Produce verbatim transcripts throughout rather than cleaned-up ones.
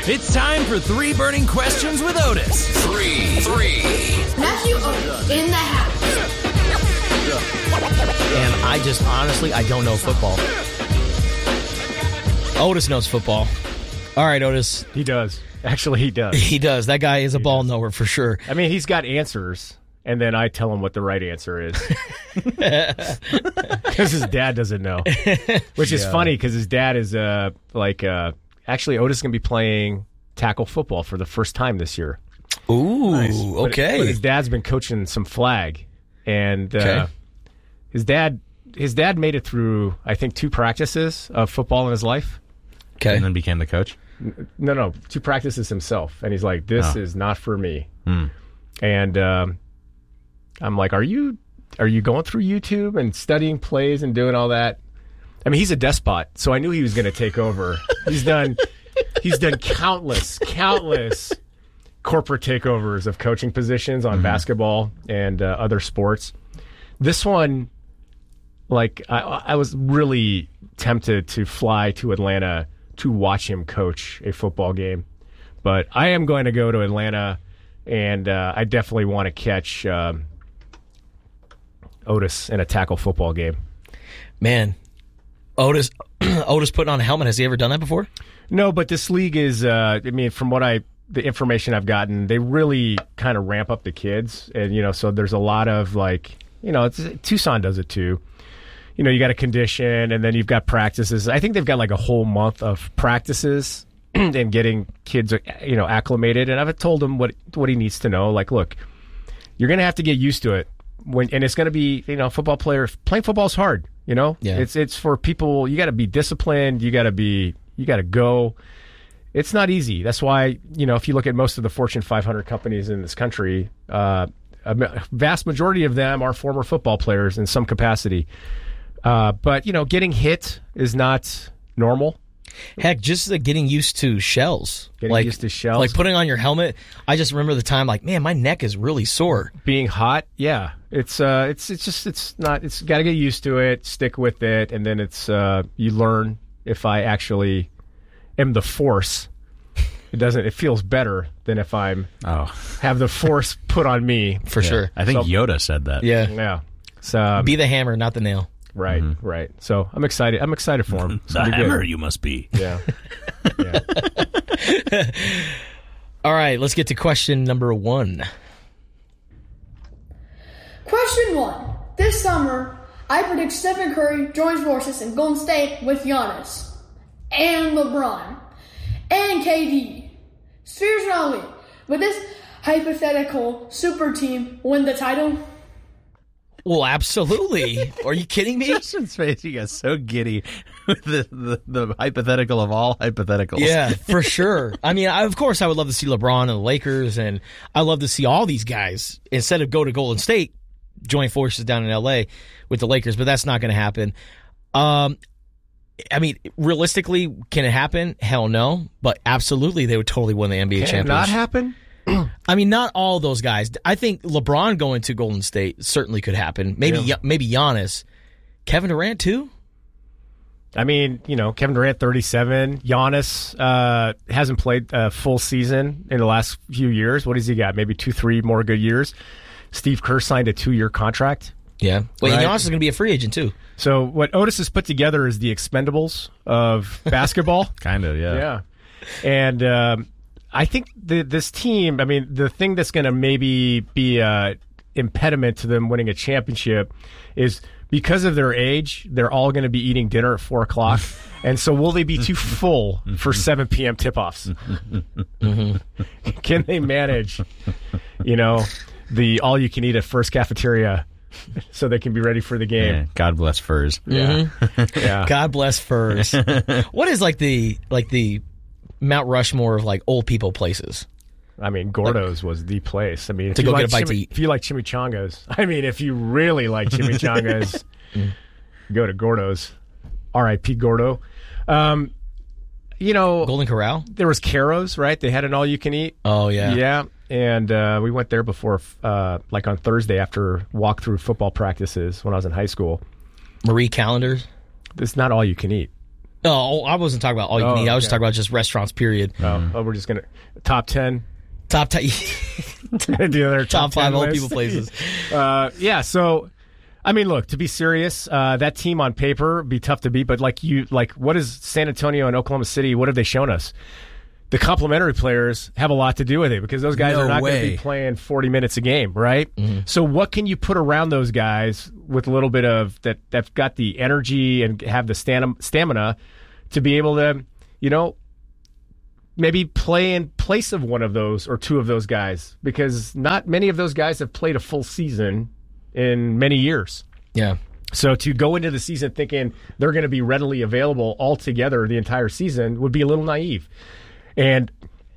It's time for Three Burning Questions with Otis. Three. Three. Nephew Otis in the house. And I just, honestly, I don't know football. Otis knows football. All right, Otis. He does. Actually, he does. He does. That guy is a He ball does. knower for sure. I mean, he's got answers, and then I tell him what the right answer is. Because his dad doesn't know. Which is Yeah. funny, because his dad is, uh, like, uh, actually, Otis is going to be playing tackle football for the first time this year. Ooh, But- okay. But his dad's been coaching some flag, and uh, Okay. his dad his dad made it through, I think, two practices of football in his life. Okay. And then became the coach? No, no, two practices himself, and he's like, "This Oh. is not for me." Hmm. And um, I'm like, "Are you are you going through YouTube and studying plays and doing all that?" I mean, he's a despot, so I knew he was going to take over. He's done he's done countless, countless corporate takeovers of coaching positions on basketball and uh, other sports. This one, like, I, I was really tempted to fly to Atlanta to watch him coach a football game. But I am going to go to Atlanta, and uh, I definitely want to catch um, Otis in a tackle football game. Man, Otis Otis putting on a helmet. Has he ever done that before? No, but this league is, uh, I mean, from what I, the information I've gotten, they really kind of ramp up the kids. And, you know, so there's a lot of, like, you know, it's, Tucson does it too. You know, you got a condition, and then you've got practices. I think they've got like a whole month of practices and getting kids, you know, acclimated. And I've told him what what he needs to know. Like, look, you're going to have to get used to it. When and it's going to be, you know, football player playing football is hard. You know, Yeah. it's it's for people. You got to be disciplined. You got to be. You got to go. It's not easy. That's why, you know, if you look at most of the Fortune five hundred companies in this country, uh, a ma- vast majority of them are former football players in some capacity. Uh, but, you know, getting hit is not normal. Heck, just uh, getting used to shells. Getting like, used to shells. Like putting on your helmet. I just remember the time, like, man, my neck is really sore. Being hot, yeah. It's uh, it's it's just it's not. It's got to get used to it. Stick with it, and then it's uh, you learn. If I actually am the force, it doesn't. It feels better than if I'm Oh. have the force put on me. For sure. I think So- Yoda said that. Yeah. Yeah. So um, Be the hammer, not the nail. right, right. So I'm excited. I'm excited for him. It's The gonna be good. hammer you must be. Yeah. Yeah. All right, let's get to question number one. Question one. This summer, I predict Stephen Curry joins forces in Golden State with Giannis and LeBron and K D. Spheres not win. Would this hypothetical super team win the title? Well, absolutely. Are you kidding me? Justin's face, he got so giddy with the, the, the hypothetical of all hypotheticals. Yeah, for sure. I mean, I, of course, I would love to see LeBron and the Lakers, and I love to see all these guys, instead of go to Golden State, join forces down in L A with the Lakers, but that's not going to happen. Um, I mean, realistically, can it happen? Hell no. But absolutely, they would totally win the N B A Can it championship. not happen? I mean, not all those guys. I think LeBron going to Golden State certainly could happen. Maybe Yeah. maybe Giannis. Kevin Durant, too? I mean, you know, Kevin Durant, thirty-seven. Giannis uh, hasn't played a full season in the last few years. What has he got? Maybe two, three more good years. Steve Kerr signed a two-year contract. Yeah. Wait, Right. Giannis is going to be a free agent, too. So what Otis has put together is the Expendables of basketball. Kind of, yeah. Yeah. And um, I think the, this team, I mean, the thing that's going to maybe be an impediment to them winning a championship is because of their age, they're all going to be eating dinner at four o'clock. And so will they be too full for seven p.m. tip-offs? Can they manage, you know, the all-you-can-eat at First Cafeteria so they can be ready for the game? Yeah, God bless furs. Yeah. Yeah. God bless furs. What is like the like the Mount Rushmore of like old people places? I mean, Gordo's was the place. I mean, if To you go like get a bite to chimi- eat. if you like chimichangas, I mean, if you really like chimichangas, go to Gordo's. R I P Gordo. Um, you know, Golden Corral? there was Caro's, right? They had an all-you-can-eat. Oh, yeah. Yeah, and uh, we went there before, uh, like on Thursday after walk-through football practices when I was in high school. Marie Callender's? It's not all-you-can-eat. Oh, I wasn't talking about all you can Oh, eat. I was just okay. talking about just restaurants, period. Oh, oh, we're just gonna top ten. Top ten, The other top top five ten old list. people places. Uh, yeah. So, I mean, look. To be serious, uh, that team on paper would be tough to beat. But like you, like what is San Antonio and Oklahoma City? What have they shown us? The complementary players have a lot to do with it because those guys No are not going to way. be playing forty minutes a game, right? Mm-hmm. So what can you put around those guys with a little bit of that? That's got the energy and have the stam- stamina to be able to, you know, maybe play in place of one of those or two of those guys because not many of those guys have played a full season in many years. Yeah. So to go into the season thinking they're going to be readily available altogether the entire season would be a little naive. And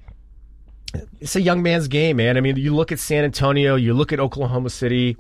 it's a young man's game, man. I mean, you look at San Antonio, you look at Oklahoma City.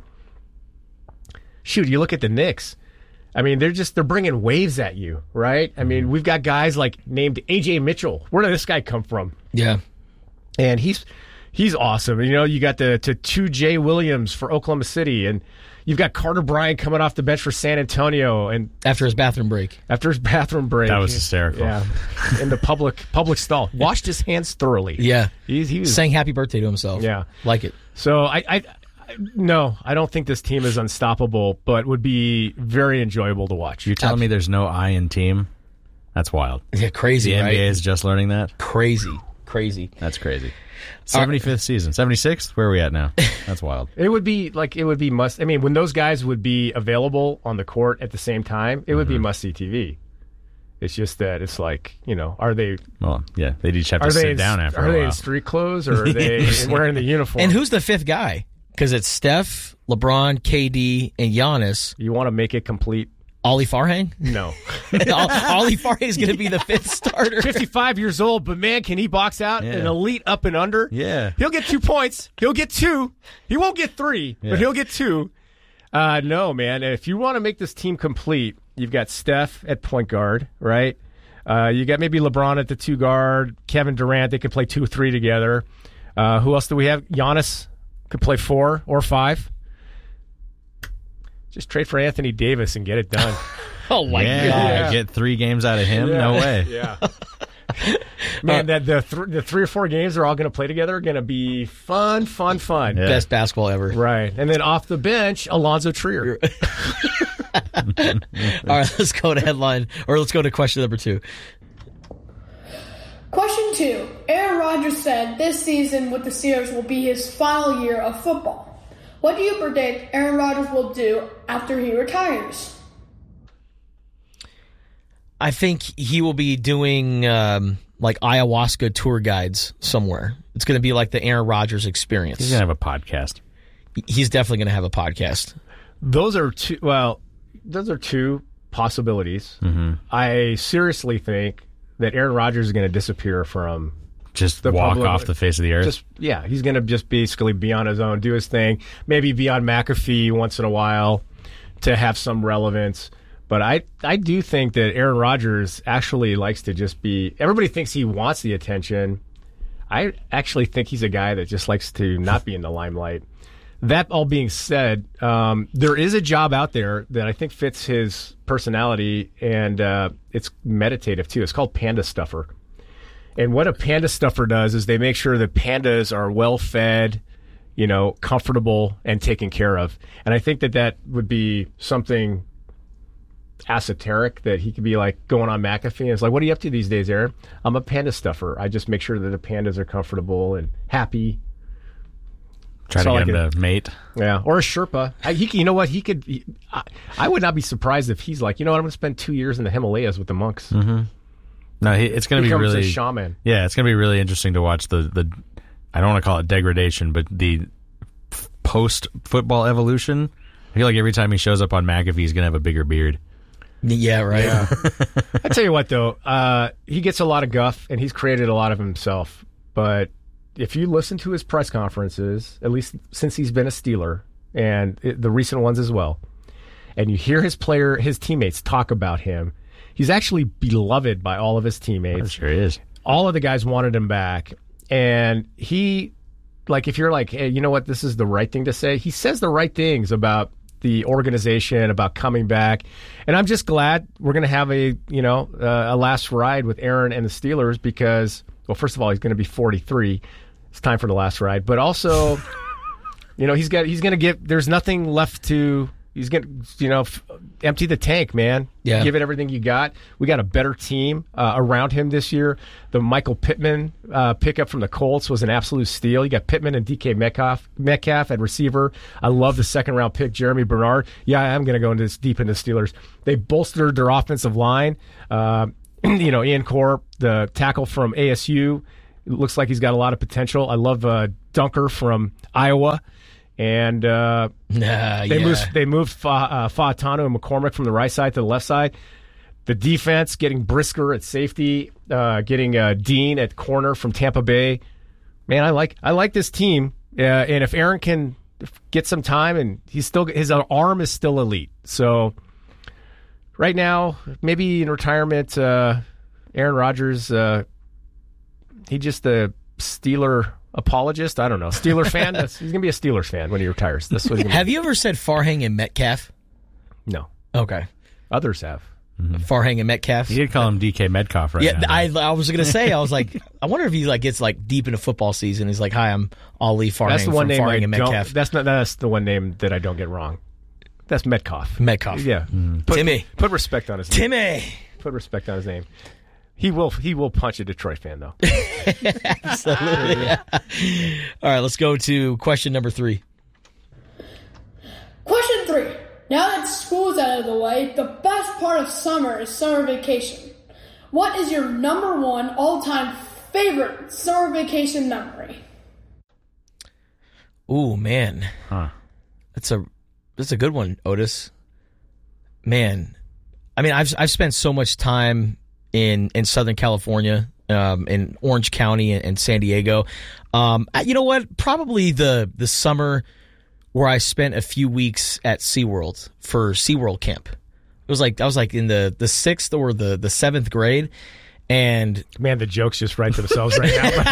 Shoot, you look at the Knicks. I mean, they're just they're bringing waves at you, right? I mean, we've got guys like named A J Mitchell. Where did this guy come from? Yeah. And he's he's awesome. You know, you got the to two J Williams for Oklahoma City, and you've got Carter Bryant coming off the bench for San Antonio, and After his bathroom break. after his bathroom break, That was hysterical. Yeah, in the public public stall, washed his hands thoroughly. Yeah. He's, he was Sang happy birthday to himself. Yeah. Like it. So I, I, I, no, I don't think this team is unstoppable, but would be very enjoyable to watch. You're telling me there's no I in team? That's wild. Yeah, crazy, The right? N B A is just learning that? Crazy. Crazy. That's crazy. seventy-fifth season. seventy-sixth? Where are we at now? That's wild. It would be like it would be must. I mean, when those guys would be available on the court at the same time, it would Mm-hmm. be must see T V. It's just that it's like you know, are they Well, yeah, they'd each have to are they sit in, down after are a they while. in street clothes or are they wearing the uniform? And who's the fifth guy? Because it's Steph, LeBron, K D, and Giannis. you want to make it complete? Ollie Farhang? No. Ollie Farhang is going to be the fifth starter. fifty-five years old, but man, can he box out Yeah. an elite up and under? Yeah. He'll get two points. He'll get two. He won't get three, Yeah. but he'll get two. Uh, no, man. If you want to make this team complete, you've got Steph at point guard, right? Uh, you got maybe LeBron at the two guard, Kevin Durant. They could play two, three together. Uh, who else do we have? Giannis could play four or five. Just trade for Anthony Davis and get it done. Oh, my yeah, God. get three games out of him? No way. Yeah. Man, that the th- the three or four games they're all going to play together are going to be fun, fun, fun. Yeah. Best basketball ever. Right. And then off the bench, Alonzo Trier. All right, let's go to headline, or let's go to question number two. Question two. Aaron Rodgers said this season with the Steelers will be his final year of football. What do you predict Aaron Rodgers will do after he retires? I think he will be doing um, like ayahuasca tour guides somewhere. It's going to be like the Aaron Rodgers experience. He's going to have a podcast. He's definitely going to have a podcast. Those are two. Well, those are two possibilities. Mm-hmm. I seriously think that Aaron Rodgers is going to disappear from. Just The walk public- off the face of the earth. Just yeah, he's going to just basically be on his own, do his thing. Maybe be on McAfee once in a while to have some relevance. But I, I do think that Aaron Rodgers actually likes to just be. Everybody thinks he wants the attention. I actually think he's a guy that just likes to not be in the limelight. That all being said, um, there is a job out there that I think fits his personality, and uh, it's meditative too. It's called Panda Stuffer. And what a Panda Stuffer does is they make sure that pandas are well fed, you know, comfortable, and taken care of. And I think that that would be something esoteric that he could be like going on McAfee and it's like, what are you up to these days, Aaron? I'm a Panda Stuffer. I just make sure that the pandas are comfortable and happy. Try So to I get him could- to mate. Yeah, or a Sherpa. I, he, you know what? He could. He, I, I would not be surprised if he's like, you know what? I'm going to spend two years in the Himalayas with the monks. Mm-hmm. No, he, it's going to be Becomes really a shaman. Yeah, it's going to be really interesting to watch the the. I don't want to call it degradation, but the post football evolution. I feel like every time he shows up on McAfee, he's going to have a bigger beard. Yeah, right. Yeah. I tell you what, though, uh, he gets a lot of guff, and he's created a lot of himself. But if you listen to his press conferences, at least since he's been a Steeler, and it, the recent ones as well, and you hear his player, his teammates talk about him, he's actually beloved by all of his teammates. It sure is. All of the guys wanted him back, and he, like, if you're like, hey, you know what, this is the right thing to say, he says the right things about the organization, about coming back. And I'm just glad we're going to have a, you know, uh, a last ride with Aaron and the Steelers because, well, first of all, he's going to be forty-three. It's time for the last ride. But also, you know, he's got he's going to get, there's nothing left to, he's going to, you know, f- empty the tank, man. Yeah. Give it everything you got. We got a better team uh, around him this year. The Michael Pittman uh, pickup from the Colts was an absolute steal. You got Pittman and D K Metcalf, Metcalf at receiver. I love the second round pick, Jeremy Bernard. Yeah, I am going to go into this deep into Steelers. They bolstered their offensive line. Uh, you know, Ian Corp, the tackle from A S U, it looks like he's got a lot of potential. I love uh, Dunker from Iowa. And uh, Nah, they yeah. moved they moved Fa, uh, Fautano and McCormick from the right side to the left side. The defense getting Brisker at safety, uh, getting uh, Dean at corner from Tampa Bay. Man, I like I like this team. Uh, and if Aaron can get some time, and he's still his arm is still elite. So right now, maybe in retirement, uh, Aaron Rodgers, uh, he just a Steeler apologist. I don't know. Steeler fan. That's, he's gonna be a Steelers fan when he retires. That's what he's gonna Have you ever said Farhang and Metcalf? be. No, Okay. others have. Farhang and Metcalf. You did call him D K Metcalf right Yeah, now. I I was gonna say I was like I wonder if he like gets like deep into football season. He's like, hi, I'm Ali Farhang That's the one from name I Farhang and don't. Metcalf. That's not. That's the one name that I don't get wrong. That's Metcalf. Metcalf. Yeah. Put, Timmy. Put respect on his name. Timmy. Put respect on his name. He will. He will punch a Detroit fan though. Absolutely. All right, let's go to question number three. Question three. Now that school's out of the way, the best part of summer is summer vacation. What is your number one all-time favorite summer vacation memory? Ooh, man. Huh. That's a that's a good one, Otis. Man, I mean, I've I've spent so much time in in Southern California, um, in Orange County and, and San Diego. Um, I- you know what? Probably the the summer where I spent a few weeks at SeaWorld for SeaWorld camp. It was like I was like in the, the sixth or the, the seventh grade, and Man, the jokes just write themselves right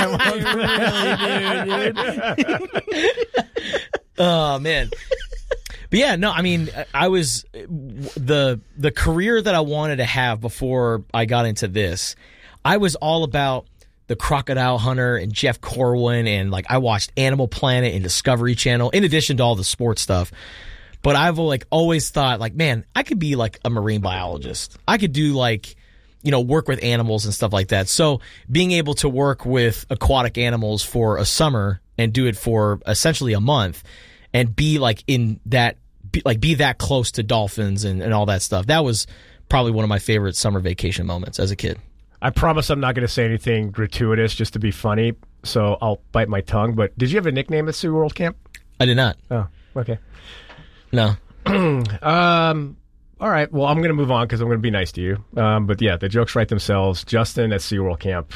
now. oh man. But yeah, no, I mean, I was the the career that I wanted to have before I got into this. I was all about the Crocodile Hunter and Jeff Corwin, and like I watched Animal Planet and Discovery Channel in addition to all the sports stuff. But I've like always thought like, man, I could be like a marine biologist. I could do like, you know, work with animals and stuff like that. So being able to work with aquatic animals for a summer and do it for essentially a month and be like in that, be, like be that close to dolphins and, and all that stuff. That was probably one of my favorite summer vacation moments as a kid. I promise I'm not going to say anything gratuitous just to be funny, so I'll bite my tongue. But did you have a nickname at SeaWorld camp? I did not. Oh, okay. No. Um. All right. Well, I'm going to move on because I'm going to be nice to you. Um. But yeah, the jokes write themselves. Justin at SeaWorld camp.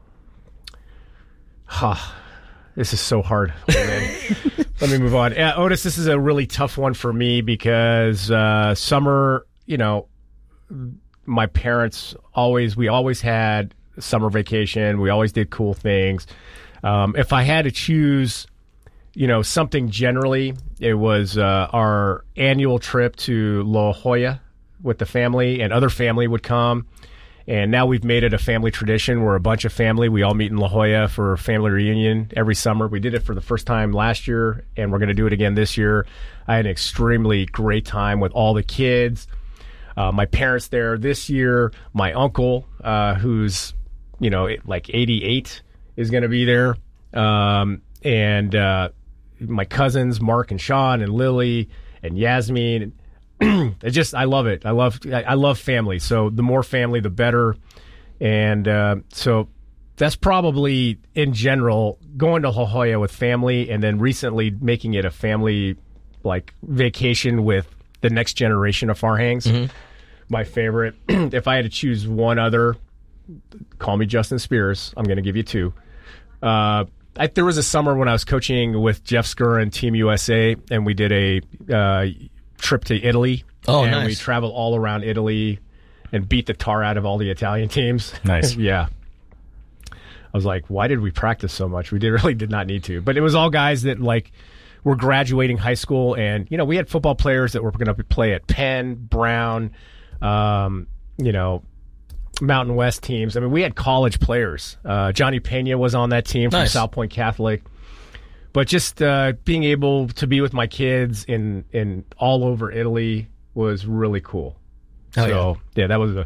Ha. This is so hard. Oh, man. Let me move on. Yeah, Otis, this is a really tough one for me because uh, summer, you know, my parents always, we always had summer vacation. We always did cool things. Um, if I had to choose, you know, something generally, it was uh, our annual trip to La Jolla with the family, and other family would come. And now we've made it a family tradition. We're a bunch of family. We all meet in La Jolla for a family reunion every summer. We did it for the first time last year, and we're going to do it again this year. I had an extremely great time with all the kids. Uh, my parents there this year. My uncle, uh, who's, you know, like eighty-eight, is going to be there. Um, and uh, my cousins, Mark and Sean and Lily and Yasmin. It just, I love it. I love, I love family. So the more family, the better. And uh, so that's probably, in general, going to La Jolla with family, and then recently making it a family like vacation with the next generation of Farhangs. Mm-hmm. My favorite. If I had to choose one other, call me Justin Spears. I'm going to give you two. Uh, I, there was a summer when I was coaching with Jeff Skur and Team U S A, and we did a uh, trip to Italy. Oh, and nice. we traveled all around Italy and beat the tar out of all the Italian teams. Nice. Yeah. I was like, why did we practice so much? We did really did not need to. But it was all guys that, like, were graduating high school, and you know we had football players that were going to play at Penn, Brown, um, you know, Mountain West teams. I mean, we had college players. Uh, Johnny Pena was on that team from Nice. South Point Catholic. But just uh, being able to be with my kids in in all over Italy was really cool. Oh, so yeah. yeah, that was a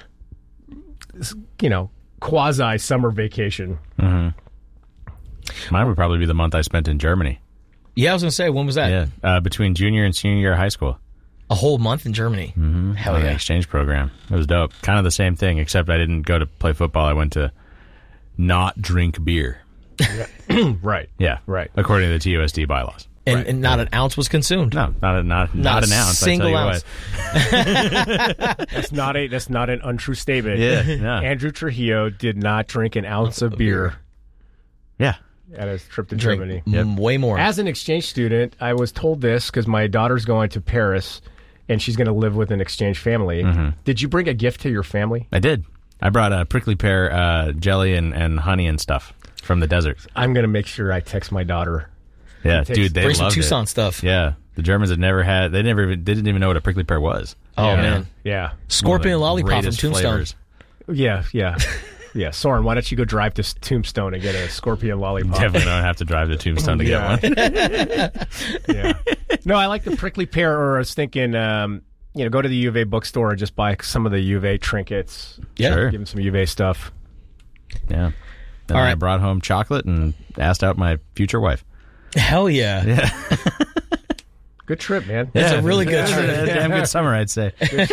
you know quasi summer vacation. Mine would probably be the month I spent in Germany. Yeah, I was going to say, when was that? Yeah, uh, between junior and senior year of high school. A whole month in Germany. Mm-hmm. Hell on an yeah. exchange program. It was dope. Kind of the same thing, except I didn't go to play football. I went to not drink beer. Right. Yeah, Right. According to the T U S D bylaws. And, Right. and not an ounce was consumed. No, not a, not, not, Not an a ounce. single I tell you ounce. what. That's not a that's not an untrue statement. Yeah, yeah. Andrew Trujillo did not drink an ounce of beer Yeah. at his trip to Drink Germany. m- way more. As an exchange student, I was told this because my daughter's going to Paris and she's going to live with an exchange family. Mm-hmm. Did you bring a gift to your family? I did. I brought a prickly pear uh, jelly and, and honey and stuff from the desert. I'm going to make sure I text my daughter. Yeah, It takes- dude, they Bring some loved Tucson it. stuff. Yeah, the Germans had never had. They never. Even, they didn't even know what a prickly pear was. Oh, Yeah. man. Yeah. Scorpion One of the lollipop from greatest Tombstone. flavors. Yeah, yeah. Yeah, Soren, why don't you go drive to S- Tombstone and get a scorpion lollipop? Definitely don't have to drive to Tombstone to Yeah. get one. Yeah. No, I like the prickly pear, or I was thinking, um, you know, go to the U of A bookstore and just buy some of the U of A trinkets. Yeah. Sure. Give them some U of A stuff. Yeah. Then All I right. brought home chocolate and asked out my future wife. Hell yeah. Yeah. Good trip, man. It's a really good Yeah, trip. Damn good summer, I'd say. Good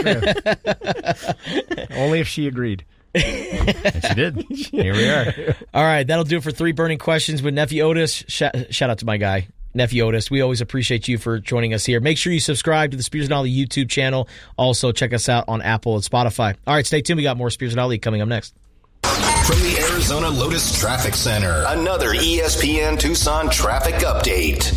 trip. Only if she agreed. And she did. Here we are. All right, that'll do it for three burning questions with Nephew Otis. Shout, shout out to my guy, Nephew Otis. We always appreciate you for joining us here. Make sure you subscribe to the Spears and Ollie YouTube channel. Also, check us out on Apple and Spotify. All right, stay tuned. We got more Spears and Ollie coming up next. From the Arizona Lotus Traffic Center, another E S P N Tucson traffic update.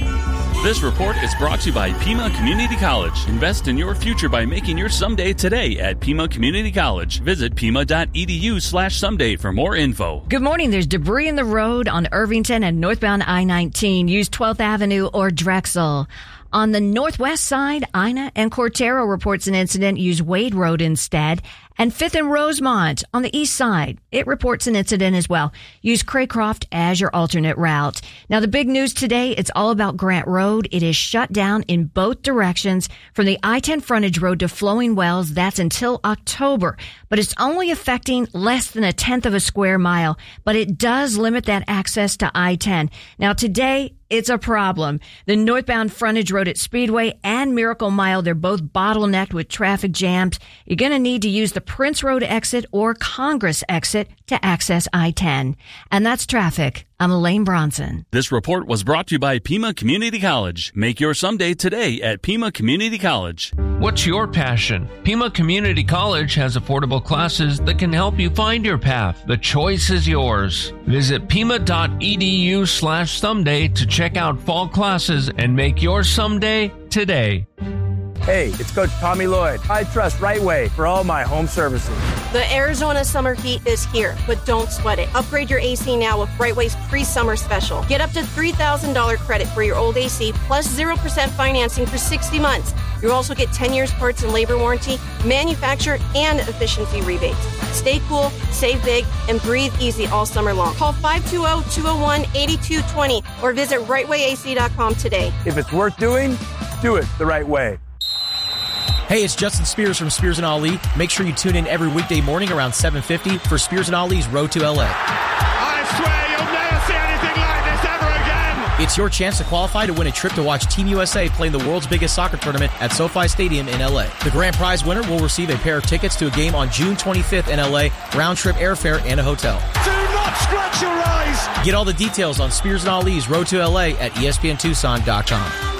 This report is brought to you by Pima Community College. Invest in your future by making your someday today at Pima Community College. Visit pima.edu slash someday for more info. Good morning. There's debris in the road on Irvington and northbound I nineteen. Use twelfth Avenue or Drexel. On the northwest side, Ina and Cortero reports an incident. Use Wade Road instead. And fifth and Rosemont on the east side, it reports an incident as well. Use Craycroft as your alternate route. Now, the big news today, it's all about Grant Road. It is shut down in both directions from the I ten frontage road to Flowing Wells. That's until October, but it's only affecting less than a tenth of a square mile, but it does limit that access to I ten. Now, today, it's a problem. The northbound frontage road at Speedway and Miracle Mile, they're both bottlenecked with traffic jams. You're going to need to use the Prince Road exit or Congress exit to access I ten. And that's traffic. I'm Elaine Bronson. This report was brought to you by Pima Community College. Make your someday today at Pima Community College. What's your passion? Pima Community College has affordable classes that can help you find your path. The choice is yours. Visit pima.edu slash someday to check out fall classes and make your someday today. Hey, it's Coach Tommy Lloyd. I trust Right Way for all my home services. The Arizona summer heat is here, but don't sweat it. Upgrade your A C now with Right Way's pre-summer special. Get up to three thousand dollars credit for your old A C plus zero percent financing for sixty months. You'll also get ten years parts and labor warranty, manufacturer, and efficiency rebates. Stay cool, save big, and breathe easy all summer long. Call five two zero, two zero one, eight two two zero or visit right way A C dot com today. If it's worth doing, do it the right way. Hey, it's Justin Spears from Spears and Ali. Make sure you tune in every weekday morning around seven fifty for Spears and Ali's Road to L A. I swear you'll never see anything like this ever again. It's your chance to qualify to win a trip to watch Team U S A play in the world's biggest soccer tournament at SoFi Stadium in L A. The grand prize winner will receive a pair of tickets to a game on June twenty-fifth in L A, round-trip airfare, and a hotel. Do not scratch your eyes. Get all the details on Spears and Ali's Road to L A at E S P N Tucson dot com.